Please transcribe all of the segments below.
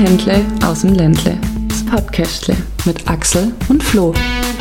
Händle aus dem Ländle. Das Podcastle mit Axel und Flo.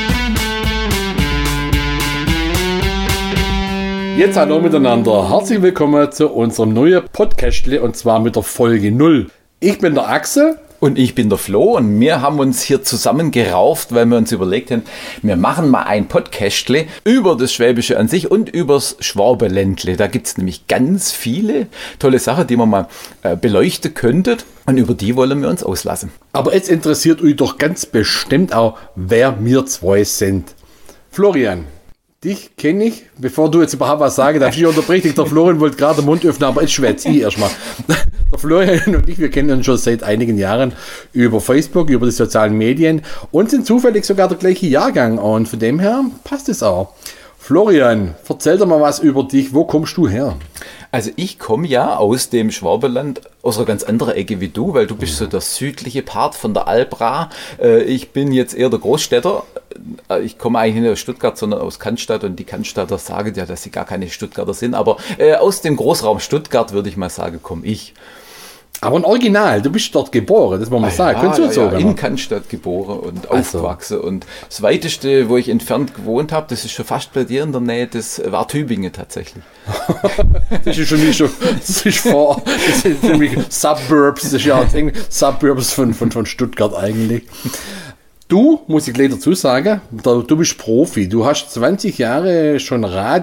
Jetzt hallo miteinander. Herzlich willkommen zu unserem neuen Podcastle und zwar mit der Folge 0. Ich bin der Axel. Und ich bin der Flo und wir haben uns hier zusammengerauft, weil wir uns überlegt haben, wir machen mal ein Podcastle über das Schwäbische an sich und übers Schwabenländle. Da gibt es nämlich ganz viele tolle Sachen, die man mal beleuchten könnte und über die wollen wir uns auslassen. Aber jetzt interessiert euch doch ganz bestimmt auch, wer wir zwei sind. Florian, dich kenne ich, bevor du jetzt überhaupt was sagen darfst. Ich unterbreche dich, der Florian wollte gerade den Mund öffnen, aber ich schwätze erstmal. Der Florian und ich, wir kennen uns schon seit einigen Jahren über Facebook, über die sozialen Medien und sind zufällig sogar der gleiche Jahrgang und von dem her passt es auch. Florian, erzähl doch mal was über dich, wo kommst du her? Also ich komme ja aus dem Schwabenland, aus einer ganz anderen Ecke wie du, weil du bist so der südliche Part von der Albra. Ich bin jetzt eher der Großstädter. Ich komme eigentlich nicht aus Stuttgart, sondern aus Cannstatt und die Cannstatter sagen ja, dass sie gar keine Stuttgarter sind. Aber aus dem Großraum Stuttgart, würde ich mal sagen, komme ich. Aber ein Original, du bist dort geboren, das muss man sagen. Ja, in Cannstatt geboren und aufgewachsen. Und das Weiteste, wo ich entfernt gewohnt habe, das ist schon fast bei dir in der Nähe, das war Tübingen tatsächlich. Das ist schon nicht so, das sind nämlich Suburbs, das ist ja Suburbs von Stuttgart eigentlich. Du, muss ich gleich dazu sagen, du bist Profi, du hast 20 Jahre schon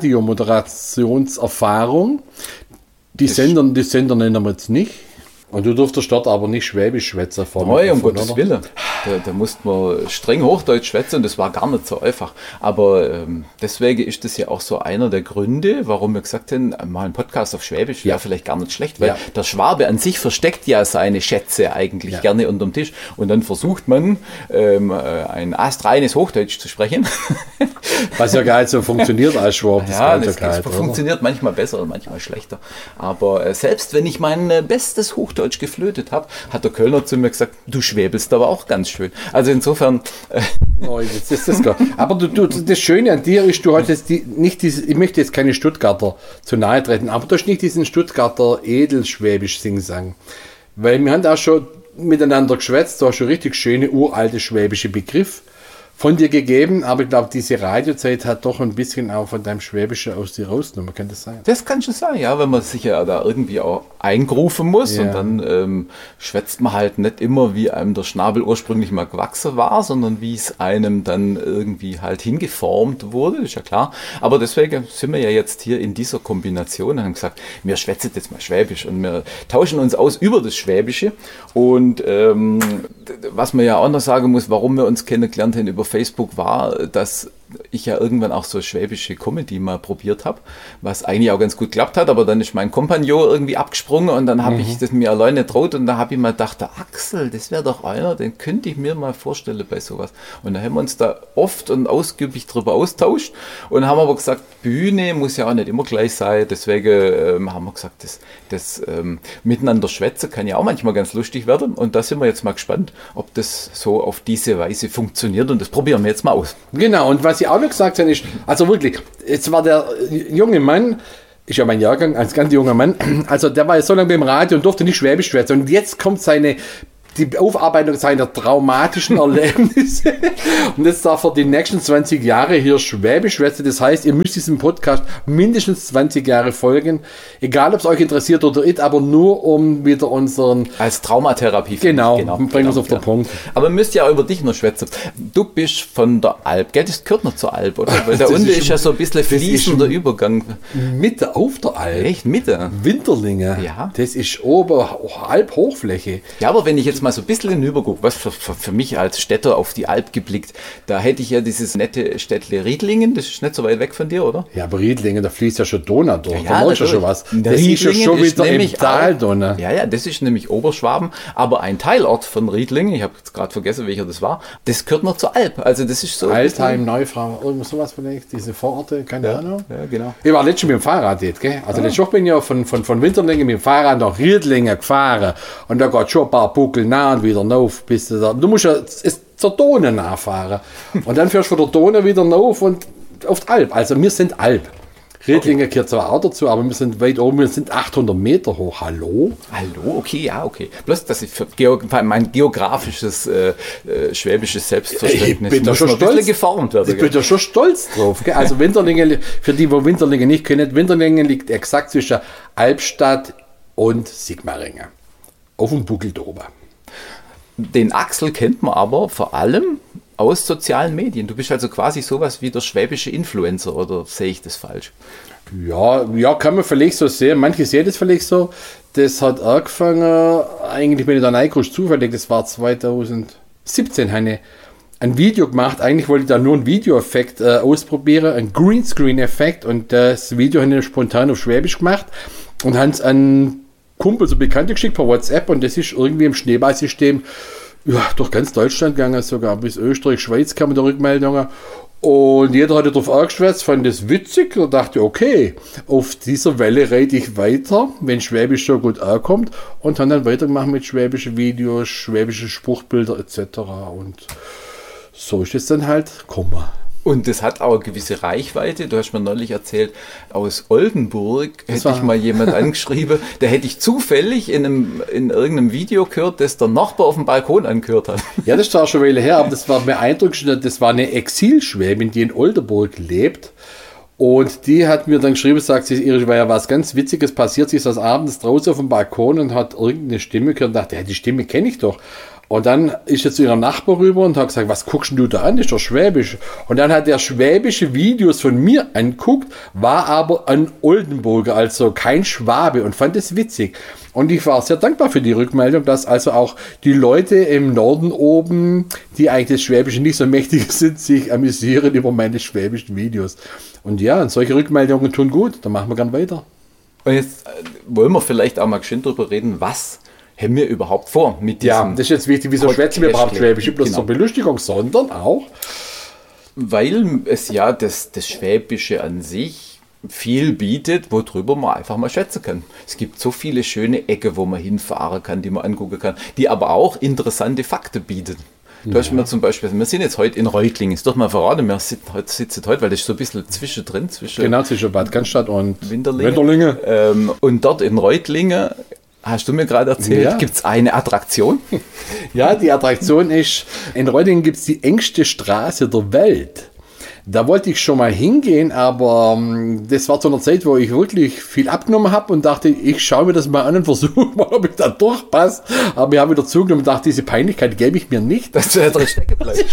Radiomoderationserfahrung. Die Sender nennen wir jetzt nicht. Und du durftest dort aber nicht Schwäbisch schwätzen. Nein, um Gottes Willen. Da musste man streng Hochdeutsch schwätzen und das war gar nicht so einfach. Aber deswegen ist das ja auch so einer der Gründe, warum wir gesagt haben, mal ein Podcast auf Schwäbisch wäre vielleicht gar nicht schlecht, weil der Schwabe an sich versteckt ja seine Schätze eigentlich gerne unterm Tisch. Und dann versucht man, ein astreines Hochdeutsch zu sprechen. Was ja gar nicht so funktioniert als Schwabe. Das funktioniert manchmal besser und manchmal schlechter. Aber selbst wenn ich mein bestes Hochdeutsch geflötet habe, hat der Kölner zu mir gesagt, du schwäbelst aber auch ganz schön. Also insofern... Aber das Schöne an dir ist, du hast jetzt ich möchte jetzt keine Stuttgarter zu nahe treten, aber du hast nicht diesen Stuttgarter Edelschwäbisch Singsang. Weil wir haben auch schon miteinander geschwätzt, du hast schon richtig schöne uralte schwäbische Begriff von dir gegeben, aber ich glaube, diese Radiozeit hat doch ein bisschen auch von deinem Schwäbischen aus dir rausgenommen. Kann das sein? Das kann schon sein, ja, wenn man sich ja da irgendwie auch eingrufen muss und dann schwätzt man halt nicht immer, wie einem der Schnabel ursprünglich mal gewachsen war, sondern wie es einem dann irgendwie halt hingeformt wurde, ist ja klar. Aber deswegen sind wir ja jetzt hier in dieser Kombination und haben gesagt, wir schwätzen jetzt mal Schwäbisch und wir tauschen uns aus über das Schwäbische. Und was man ja auch noch sagen muss, warum wir uns kennengelernt haben über Facebook, war, dass ich ja irgendwann auch so schwäbische Comedy mal probiert habe, was eigentlich auch ganz gut geklappt hat, aber dann ist mein Kompagnon irgendwie abgesprungen und dann habe ich das mir alleine nicht traut und da habe ich mal gedacht, der Axel, das wäre doch einer, den könnte ich mir mal vorstellen bei sowas. Und da haben wir uns da oft und ausgiebig drüber austauscht und haben aber gesagt, Bühne muss ja auch nicht immer gleich sein, deswegen haben wir gesagt, das miteinander schwätzen kann ja auch manchmal ganz lustig werden und da sind wir jetzt mal gespannt, ob das so auf diese Weise funktioniert und das probieren wir jetzt mal aus. Genau, und was ich auch noch gesagt habe, ist, also wirklich, jetzt war der junge Mann, ist ja mein Jahrgang, als ganz junger Mann, also der war ja so lange beim Radio und durfte nicht Schwäbisch schwätzen und jetzt kommt die Aufarbeitung seiner traumatischen Erlebnisse und jetzt darf er die nächsten 20 Jahre hier Schwäbisch schwätzen. Das heißt, ihr müsst diesem Podcast mindestens 20 Jahre folgen, egal ob es euch interessiert oder nicht, aber nur um wieder unseren... Als Traumatherapie. Genau, bringen wir es auf den Punkt. Aber müsst ja auch über dich noch schwätzen. Du bist von der Alp, gell? Das gehört noch zur Alp, oder? Weil da unten ist ja so ein bisschen fließender Übergang. Mitte auf der Alp? Echt, Mitte? Winterlinge. Ja. Das ist Alp-Hochfläche. Ja, aber wenn ich jetzt mal so ein bisschen hinübergucke, was für mich als Städter auf die Alp geblickt, da hätte ich ja dieses nette Städtle Riedlingen, das ist nicht so weit weg von dir, oder? Ja, aber Riedlingen, da fließt ja schon Donau durch, ja, da merkst du schon was. Das ist ja schon wieder im Tal, Donau. Ja, das ist nämlich Oberschwaben, aber ein Teilort von Riedlingen, ich habe jetzt gerade vergessen, welcher das war, das gehört noch zur Alp, also das ist so... Altheim, Neufrau, irgendwas sowas vielleicht, diese Vororte, keine Ahnung. Ja, genau. Ich war letztens mit dem Fahrrad jetzt, gell? Also letztes Woche bin ich ja von Winterlingen mit dem Fahrrad nach Riedlingen gefahren und da geht schon ein paar Buckel nah und wieder rauf, bis du da... Du musst ja zur Donau nachfahren und dann fährst du von der Donau wieder rauf und auf die Alp. Also wir sind Alp. Riedlingen gehört zwar auch dazu, aber wir sind weit oben, wir sind 800 Meter hoch. Hallo? Hallo, okay, ja, okay. Bloß, dass ich für mein geografisches, schwäbisches Selbstverständnis ich bin da schon ein bisschen stolz. geformt werden. Ich bin da schon stolz drauf. Gell? Also Winterlingen, für die, wo Winterlingen nicht kennen, Winterlingen liegt exakt zwischen Albstadt und Sigmaringen. Auf dem Buckel da oben. Den Axel kennt man aber vor allem aus sozialen Medien. Du bist also quasi sowas wie der schwäbische Influencer, oder sehe ich das falsch? Ja, kann man vielleicht so sehen. Manche sehen das vielleicht so. Das hat angefangen, eigentlich bin ich da reingerutscht, zufällig, das war 2017, habe ich ein Video gemacht. Eigentlich wollte ich da nur einen Videoeffekt ausprobieren, einen Greenscreen-Effekt, und das Video habe ich spontan auf Schwäbisch gemacht und habe es an Kumpel, so Bekannte geschickt per WhatsApp, und das ist irgendwie im Schneeballsystem durch ganz Deutschland gegangen, sogar bis Österreich, Schweiz kamen da Rückmeldungen. Und jeder hatte darauf angeschwätzt, fand das witzig und dachte, okay, auf dieser Welle reite ich weiter, wenn Schwäbisch so gut ankommt, und dann weitergemacht mit schwäbischen Videos, schwäbische Spruchbilder etc. Und so ist es dann halt gekommen. Und das hat auch eine gewisse Reichweite. Du hast mir neulich erzählt, aus Oldenburg hätte ich mal jemand angeschrieben, der hätte ich zufällig in irgendeinem Video gehört, das der Nachbar auf dem Balkon angehört hat. Ja, das ist auch schon eine Weile her, aber das war mir eindrückend. Das war eine Exilschwäbin, die in Oldenburg lebt. Und die hat mir dann geschrieben, sagt sie, ihr war ja was ganz Witziges passiert. Sie ist des Abends draußen auf dem Balkon und hat irgendeine Stimme gehört und dachte, ja, die Stimme kenne ich doch. Und dann ist sie zu ihrem Nachbar rüber und hat gesagt, was guckst du da an? Das ist doch Schwäbisch. Und dann hat er schwäbische Videos von mir anguckt, war aber ein Oldenburger, also kein Schwabe, und fand es witzig. Und ich war sehr dankbar für die Rückmeldung, dass also auch die Leute im Norden oben, die eigentlich das Schwäbische nicht so mächtig sind, sich amüsieren über meine schwäbischen Videos. Und ja, und solche Rückmeldungen tun gut, dann machen wir gern weiter. Und jetzt wollen wir vielleicht auch mal geschwind drüber reden, was haben wir überhaupt vor mit diesem. Ja, das ist jetzt wichtig, wieso schwätzen wir überhaupt Schwäbisch? Nicht bloß zur Belustigung, sondern auch. Weil es ja das Schwäbische an sich viel bietet, worüber man einfach mal schwätzen kann. Es gibt so viele schöne Ecken, wo man hinfahren kann, die man angucken kann, die aber auch interessante Fakten bieten. Du hast mir zum Beispiel, wir sind jetzt heute in Reutlingen, ist doch mal verraten, wir sitzen heute, weil das ist so ein bisschen zwischendrin. Zwischen Bad Cannstatt und Winterlingen. Und dort in Reutlingen, hast du mir gerade erzählt, gibt es eine Attraktion? Ja, die Attraktion ist, in Reutlingen gibt es die engste Straße der Welt. Da wollte ich schon mal hingehen, aber das war zu einer Zeit, wo ich wirklich viel abgenommen habe und dachte, ich schaue mir das mal an und versuche mal, ob ich da durchpasse. Aber ich habe wieder zugenommen und dachte, diese Peinlichkeit gebe ich mir nicht. Dass du da drin stecken bleibst.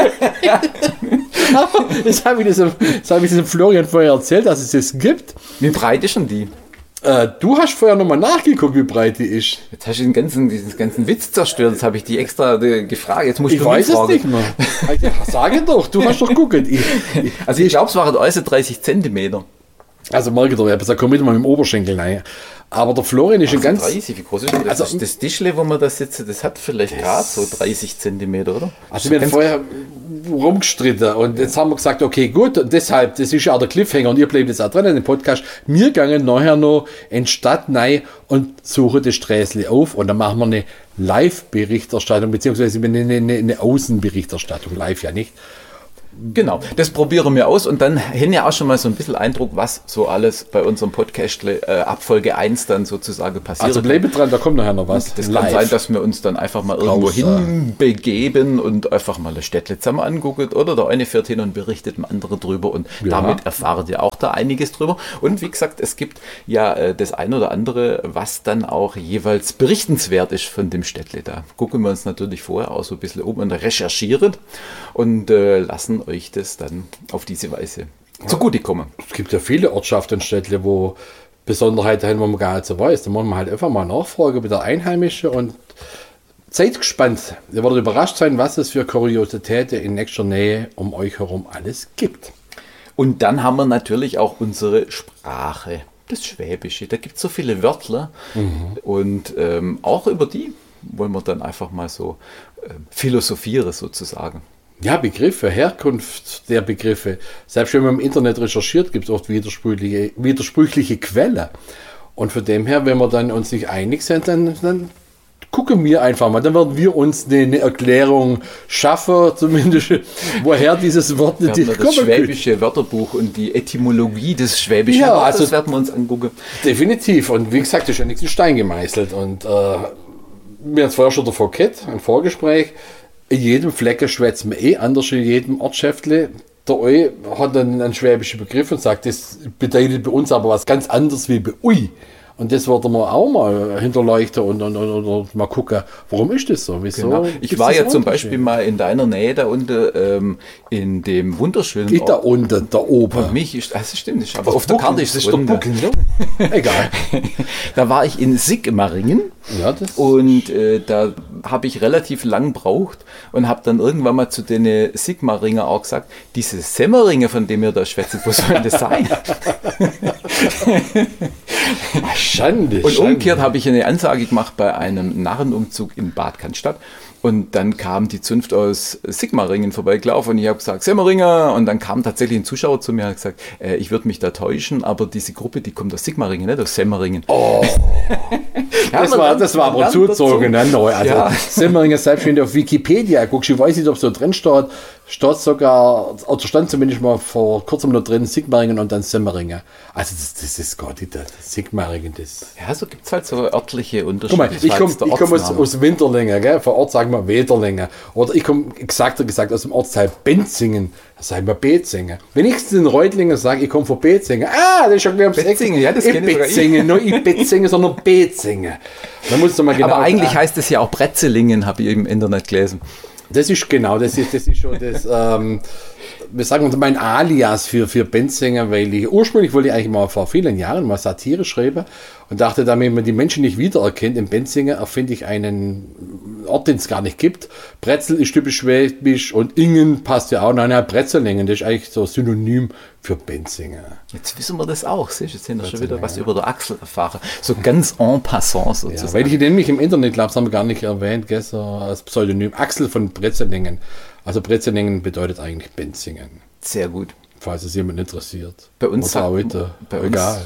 Aber das habe ich diesem Florian vorher erzählt, dass es das gibt. Wie breit ist denn die? Du hast vorher nochmal nachgeguckt, wie breit die ist. Jetzt hast du diesen ganzen Witz zerstört. Jetzt habe ich die extra gefragt. Jetzt musst ich du weiß es fragen. nicht mehr. Sage doch, du hast doch geguckt. Ich glaube, es waren also 30 Zentimeter. Also merke doch, da komme ich mal mit dem Oberschenkel rein. Aber der Florian ist ein ganz... 30, wie groß ist das? Also, das Tischle, wo man da sitzt, das hat vielleicht gerade so 30 Zentimeter, oder? Also wir haben vorher rumgestritten und jetzt haben wir gesagt, okay, gut, und deshalb, das ist ja auch der Cliffhanger und ihr bleibt jetzt auch dran in dem Podcast, wir gehen nachher noch in die Stadt rein und suchen das Sträßle auf und dann machen wir eine Live-Berichterstattung, beziehungsweise eine Außenberichterstattung, live ja nicht. Genau, das probieren wir aus und dann haben ja auch schon mal so ein bisschen Eindruck, was so alles bei unserem Podcast ab Folge 1 dann sozusagen passiert. Also bleibt dran, da kommt nachher noch was. Das kann sein, dass wir uns dann einfach mal irgendwo hinbegeben und einfach mal ein Städtle zusammen angucken oder der eine fährt hin und berichtet dem anderen drüber und damit erfahrt ihr auch da einiges drüber. Und wie gesagt, es gibt ja das ein oder andere, was dann auch jeweils berichtenswert ist von dem Städtle. Da gucken wir uns natürlich vorher auch so ein bisschen um und recherchieren und lassen euch das dann auf diese Weise zugutekommen. Es gibt ja viele Ortschaften und Städte, wo Besonderheiten haben, wo man gar nicht so weiß. Da muss man halt einfach mal nachfragen mit der Einheimischen und seid gespannt. Ihr werdet überrascht sein, was es für Kuriositäten in nächster Nähe um euch herum alles gibt. Und dann haben wir natürlich auch unsere Sprache, das Schwäbische. Da gibt es so viele Wörter und auch über die wollen wir dann einfach mal so philosophieren sozusagen. Ja, Begriffe, Herkunft der Begriffe. Selbst wenn man im Internet recherchiert, gibt es oft widersprüchliche Quellen. Und von dem her, wenn wir dann uns nicht einig sind, dann gucken wir einfach mal. Dann werden wir uns eine Erklärung schaffen, zumindest, woher dieses Wort natürlich kommt. Das schwäbische Wörterbuch und die Etymologie des schwäbischen Wortes, also das werden wir uns angucken. Definitiv. Und wie gesagt, das ist ja nichts in Stein gemeißelt. Und wir haben es vorher schon davor gehabt, ein Vorgespräch. In jedem Flecken schwätzt man anders in jedem Ortschäftle. Der Eu hat dann einen schwäbischen Begriff und sagt, das bedeutet bei uns aber was ganz anderes wie bei Ui. Und das werden wir auch mal hinterleuchten und mal gucken, warum ist das so? Wieso? Genau. Ich war ja zum Beispiel mal in deiner Nähe da unten, in dem wunderschönen Ort. Da unten, da oben. Für mich ist, das stimmt nicht, aber auf der Karte ist es doch Buckel, ne? Egal. Da war ich in Sigmaringen und da habe ich relativ lang gebraucht und habe dann irgendwann mal zu den Sigmaringer auch gesagt, diese Semmeringe, von denen ihr da schwätzt, wo soll das sein? Schande. Und umgekehrt habe ich eine Ansage gemacht bei einem Narrenumzug in Bad Cannstatt. Und dann kam die Zunft aus Sigmaringen vorbeigelaufen und ich habe gesagt, Semmeringer. Und dann kam tatsächlich ein Zuschauer zu mir und hat gesagt, ich würde mich da täuschen, aber diese Gruppe, die kommt aus Sigmaringen, nicht aus Semmeringen. Oh, ja, das war aber zugezogen. Ne? Also ja. Semmeringen, selbst wenn du auf Wikipedia guckst, ich weiß nicht, ob es so drin steht sogar, oder stand zumindest mal vor kurzem noch drin, Sigmaringen und dann Semmeringen. Also das ist gar nicht das Sigmaringen. Ja, so gibt es halt so örtliche Unterschiede. Guck mal, ich komme aus Winterlingen, gell? Vor Ort sagen wir Wederlingen. Oder ich komme, gesagt aus dem Ortsteil Benzingen, da sagen wir Betzingen. Wenn ich in Reutlingen sage, ich komme von Betzingen, das ist schon wieder ums Eck. Betzingen, ja, das kenne ich sogar. Betzingen, nicht Betzingen, sondern Betzingen. Da musst du mal genau. Aber eigentlich heißt es ja auch Bretzelingen, habe ich im Internet gelesen. Das ist genau, das ist schon das, wir sagen mein Alias für Benzinger, weil ursprünglich wollte ich eigentlich mal vor vielen Jahren mal Satire schreiben und dachte, damit man die Menschen nicht wiedererkennt, in Benzinger erfinde ich einen Ort, den es gar nicht gibt. Bretzel ist typisch schwäbisch und Ingen passt ja auch. Nein, Bretzelingen, das ist eigentlich so Synonym für Benzinger. Jetzt wissen wir das auch, siehst du, jetzt haben wir schon wieder was über der Axel erfahren. So ganz en passant sozusagen. Ja, weil ich nämlich im Internet, glaube ich, haben wir gar nicht erwähnt, so als Pseudonym Axel von Bretzelingen. Also Bretzelingen bedeutet eigentlich Benzingen. Sehr gut. Falls es jemand interessiert. Bei uns oder heute. Egal.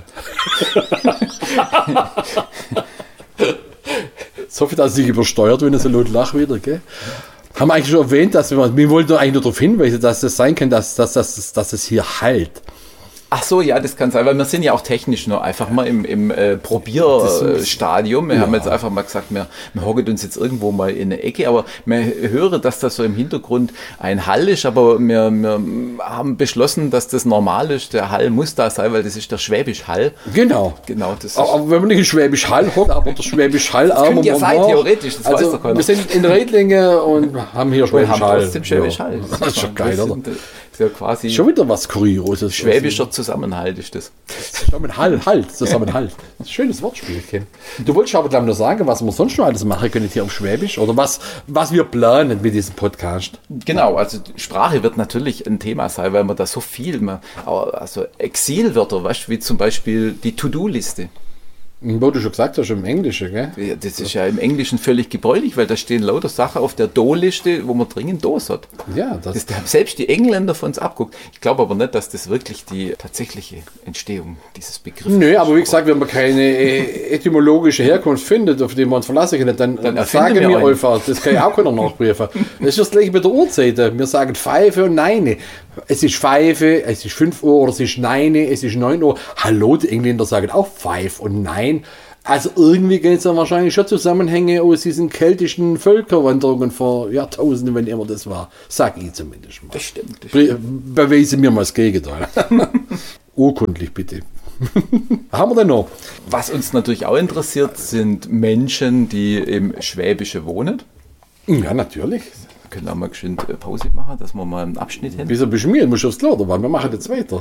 So viel, dass ich übersteuert, wenn es so laut lacht wieder, gell? Haben wir eigentlich schon erwähnt, dass wir wollten eigentlich nur darauf hinweisen, dass das sein kann, dass es hier halt. Ach so, ja, das kann sein, weil wir sind ja auch technisch noch einfach mal im Probierstadium. Wir haben jetzt einfach mal gesagt, wir hocken uns jetzt irgendwo mal in eine Ecke, aber wir hören, dass das so im Hintergrund ein Hall ist, aber wir haben beschlossen, dass das normal ist. Der Hall muss da sein, weil das ist der Schwäbisch Hall. Genau. Das aber wenn man nicht in Schwäbisch Hall hockt, aber der Schwäbisch Hall das könnte ja sein, theoretisch, das weiß doch keiner. Wir sind in Reitlinge und haben hier Schwäbisch Hall. Trotzdem Schwäbisch Hall. Das ist schon geil, oder? Ja, quasi schon wieder was Kurioses. Schwäbischer Zusammenhalt ist das. Zusammenhalt. Schönes Wortspielchen. Du wolltest aber glaube ich noch sagen, was wir sonst noch alles machen können hier auf Schwäbisch oder was wir planen mit diesem Podcast. Genau, also Sprache wird natürlich ein Thema sein, weil man da so viel, also Exilwörter, weißt du, wie zum Beispiel die To-Do-Liste. Wo du schon gesagt hast, im Englischen, gell? Ja, das ist ja im Englischen völlig gebräuchlich, weil da stehen lauter Sachen auf der Do-Liste, wo man dringend Dos hat. Ja, das haben selbst die Engländer von uns abguckt. Ich glaube aber nicht, dass das wirklich die tatsächliche Entstehung dieses Begriffs ist. Nö, aber wie gesagt, wenn man keine etymologische Herkunft findet, auf die man uns verlassen kann, dann sagen wir einfach, das kann ja auch keiner nachprüfen. Das ist das gleiche mit der Uhrzeit. Wir sagen Pfeife und Neine. Es ist Pfeife, es ist 5 Uhr oder es ist Neine, es ist 9 Uhr. Hallo, die Engländer sagen auch Pfeif und Nein. Also irgendwie gibt es ja wahrscheinlich schon Zusammenhänge aus diesen keltischen Völkerwanderungen vor Jahrtausenden, wenn immer das war. Sag ich zumindest mal. Das stimmt. Beweise mir mal das Gegenteil. Urkundlich bitte. Haben wir denn noch? Was uns natürlich auch interessiert, sind Menschen, die im Schwäbische wohnen. Ja, natürlich. Wir können auch mal geschwind Pause machen, dass wir mal einen Abschnitt hin. Wieso bist du mir? Du musst aufs Klo, oder? Wir machen jetzt weiter.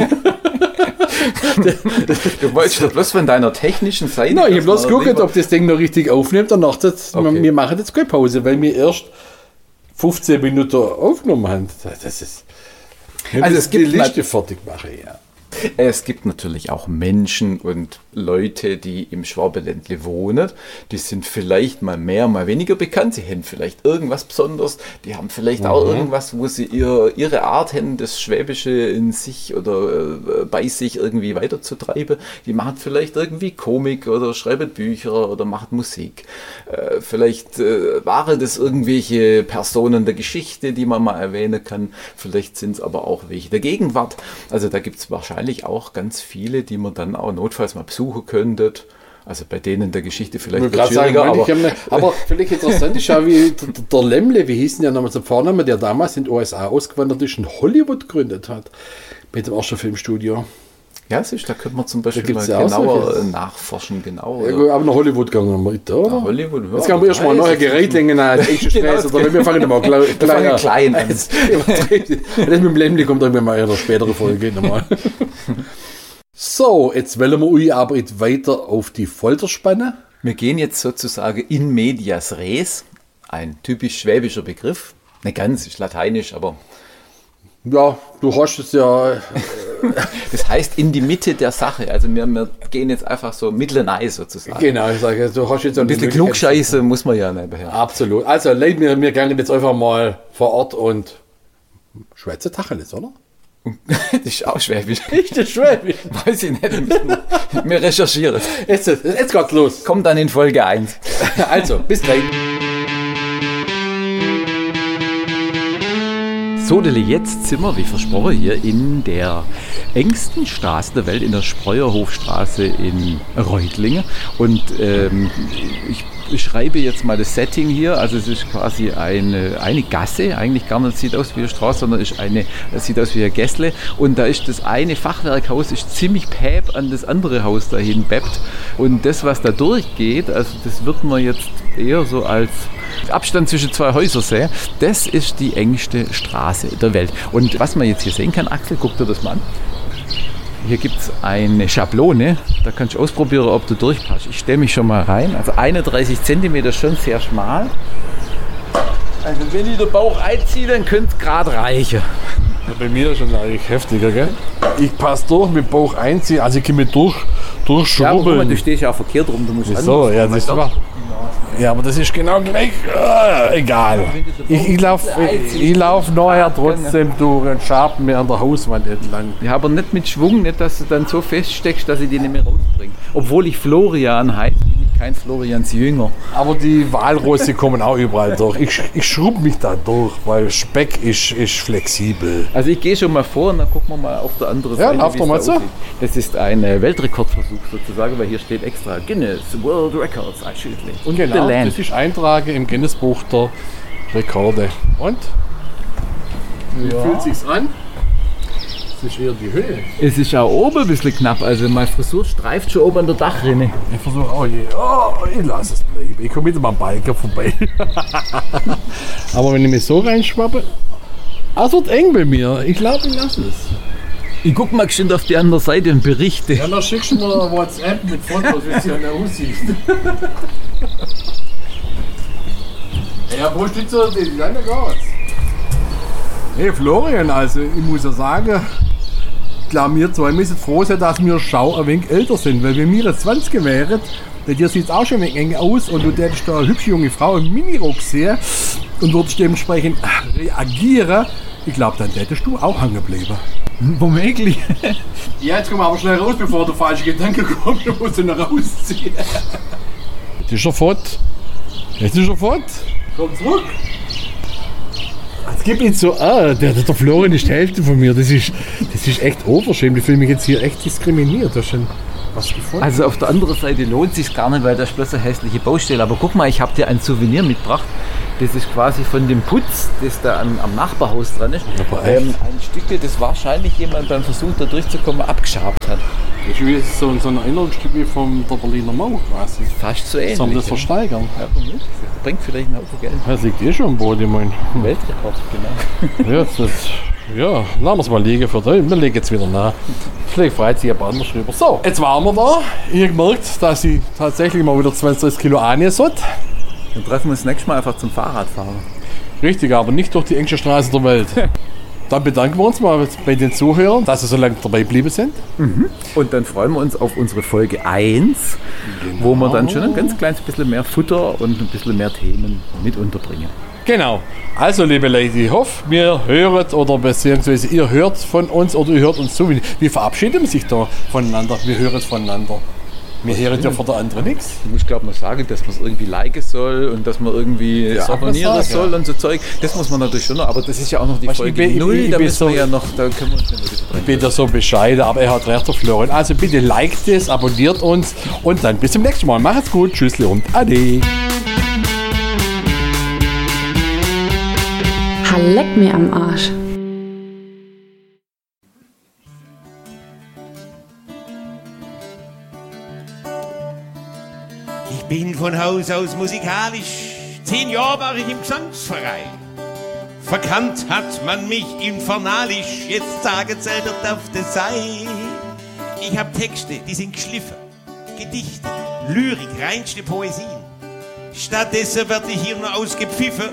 Du wolltest doch bloß von deiner technischen Seite. Nein, ich habe bloß geguckt, ob das Ding noch richtig aufnimmt. Danach wir machen jetzt keine Pause, weil wir erst 15 Minuten aufgenommen haben. Das ist. Also es gibt die Liste fertig machen, ja. Es gibt natürlich auch Menschen und Leute, die im Schwabenländle wohnen. Die sind vielleicht mal mehr, mal weniger bekannt. Sie haben vielleicht irgendwas Besonderes. Die haben vielleicht auch irgendwas, wo sie ihre Art haben, das Schwäbische in sich oder bei sich irgendwie weiterzutreiben. Die machen vielleicht irgendwie Komik oder schreiben Bücher oder machen Musik. Vielleicht waren das irgendwelche Personen der Geschichte, die man mal erwähnen kann. Vielleicht sind es aber auch welche der Gegenwart. Also da gibt es wahrscheinlich auch ganz viele, die man dann auch notfalls mal besuchen könntet. Also bei denen der Geschichte vielleicht wird schwieriger. Aber vielleicht interessant ist ja, wie der Lemle, wie hieß denn der nochmal zum Vornamen, der damals in den USA ausgewandert ist und Hollywood gegründet hat. Mit dem ersten Filmstudio. Ja, da könnte man zum Beispiel mal genauer nachforschen. Genau, ja, aber nach Hollywood gegangen wir mit, oder? Nach Hollywood, ja. Jetzt können wir erstmal neue Gerätlängen als Straße. Oder wir fangen mal klein an. Das mit dem Lemle kommt irgendwann mal in einer späteren Folge nochmal. So, jetzt wollen wir euch aber jetzt weiter auf die Folter spannen. Wir gehen jetzt sozusagen in medias res. Ein typisch schwäbischer Begriff. Nicht ganz, ist lateinisch, aber... Ja, du hast es ja... Das heißt in die Mitte der Sache. Also wir gehen jetzt einfach so mittelnei sozusagen. Genau, ich sage, du hast jetzt ein bisschen Klugscheiße muss man ja nebenher. Absolut. Also leiten wir gerne jetzt einfach mal vor Ort und Schwätze Tacheles, oder? Das ist auch Schwäbisch. Ist das Schwäbisch? Weiß ich nicht. Wir recherchieren. Jetzt geht's los. Kommt dann in Folge 1. Also, bis gleich. So, jetzt sind wir, wie versprochen, hier in der engsten Straße der Welt, in der Spreuerhofstraße in Reutlingen. Und ich beschreibe jetzt mal das Setting hier. Also es ist quasi eine Gasse, eigentlich gar nicht sieht aus wie eine Straße, sondern es sieht aus wie ein Gässle. Und da ist das eine Fachwerkhaus ist ziemlich päb an das andere Haus dahin beppt. Und das, was da durchgeht, also das wird man jetzt eher so als Abstand zwischen zwei Häusern sehen, das ist die engste Straße der Welt. Und was man jetzt hier sehen kann, Axel, guck dir das mal an. Hier gibt es eine Schablone, da kannst du ausprobieren, ob du durchpasst. Ich stelle mich schon mal rein, also 31 cm, schon sehr schmal. Also wenn ich den Bauch einziehe, dann könnte es gerade reichen. Ja, bei mir ist schon eigentlich heftiger, gell? Ich passe durch mit Bauch einziehen, also ich kann mich durchschrubbeln. Ja, aber guck mal, du stehst ja auch verkehrt rum, du musst so, ja, das war. Ja, aber das ist genau gleich. Egal. Ich lauf nachher trotzdem durch und schabe mir an der Hauswand entlang. Ja, aber nicht mit Schwung, nicht, dass du dann so feststeckst, dass ich die nicht mehr rausbringe. Obwohl ich Florian heiße, bin ich kein Florians Jünger. Aber die Walrosse kommen auch überall durch. Ich schrub mich da durch, weil Speck ist flexibel. Also ich gehe schon mal vor und dann gucken wir mal auf der anderen Seite, wie es da aussieht. Das ist ein Weltrekordversuch sozusagen, weil hier steht extra Guinness World Records einschüttlich. Und genau, das ist Eintrage im Guinness-Buch der Rekorde. Und? Wie fühlt sich's an? Das ist eher die Höhe. Es ist auch oben ein bisschen knapp, also meine Frisur streift schon oben an der Dachrinne. Ich versuche auch ich lasse es bleiben. Ich komme mit meinem Biker vorbei. Aber wenn ich mich so reinschwappe, es wird eng bei mir. Ich glaube, ich lasse es. Ich guck mal geschwind auf die andere Seite und berichte. Ja, dann schickst du mir WhatsApp mit Fotos, wie es hier aussieht. Ja, wo steht so die Leine raus? Hey Florian, also ich muss ja sagen, ich glaube, wir zwei müssen froh sein, dass wir ein wenig älter sind. Weil wenn wir jetzt 20 wären, bei dir sieht es auch schon ein wenig eng aus und du hättest da eine hübsche junge Frau im Minirock sehen und würdest dementsprechend reagieren, ich glaube, dann hättest du auch hängen bleiben. Womöglich. Ja, jetzt kommen wir aber schnell raus, bevor der falsche Gedanke kommt, du musst ihn rausziehen. Jetzt ist er fort. Komm zurück. Es gibt ihn so, der Florian ist die Hälfte von mir. Das ist echt unverschämt. Ich fühle mich jetzt hier echt diskriminiert. Du hast schon was gefunden. Also auf der anderen Seite lohnt es sich gar nicht, weil das ist bloß eine hässliche Baustelle. Aber guck mal, ich habe dir ein Souvenir mitgebracht. Das ist quasi von dem Putz, das da am Nachbarhaus dran ist. Ein Stück, das wahrscheinlich jemand beim Versuch da durchzukommen abgeschabt hat. Das ist wie so ein Erinnerungsstück wie von der Berliner Mauer quasi. Fast so ähnlich. Sollen wir das versteigern? Ja, das bringt vielleicht einen Haufen Geld. Das liegt schon am Boden, ich meine. Weltrekord, genau. Ja, lassen wir es mal liegen für den. Wir legen jetzt wieder nach. Vielleicht freut sich jemand anders drüber. So, jetzt waren wir da. Ich habe gemerkt, dass ich tatsächlich mal wieder 20 Kilo annehmen sollte. Dann treffen wir uns nächstes Mal einfach zum Fahrradfahren. Richtig, aber nicht durch die engste Straße der Welt. dann bedanken wir uns mal bei den Zuhörern, dass sie so lange dabei geblieben sind. Und dann freuen wir uns auf unsere Folge 1, wo wir dann schon ein ganz kleines bisschen mehr Futter und ein bisschen mehr Themen mit unterbringen. Genau. Also, liebe Leute, ich hoffe, wir hören oder beziehungsweise ihr hört von uns oder ihr hört uns zu. Wir verabschieden sich da voneinander. Wir hören voneinander. Wir hören ja von der anderen nichts. Ich muss, glaube ich, noch sagen, dass man es irgendwie liken soll und dass man irgendwie abonnieren soll und so Zeug. Das muss man natürlich schon noch, aber das ist ja auch noch die Folge 0, da müssen wir ja noch, da können wir uns nicht wieder dran. Ich bin da so bescheiden, aber er hat recht, der Florian. Also bitte liked es, abonniert uns und dann bis zum nächsten Mal. Macht's gut, tschüssli und ade. Leck mir am Arsch. Ich bin von Haus aus musikalisch, 10 Jahre war ich im Gesangsverein. Verkannt hat man mich infernalisch, jetzt sagen sie, das darf das sein. Ich hab Texte, die sind geschliffen, Gedichte, Lyrik, reinste Poesien. Stattdessen wird ich hier nur ausgepfiffen.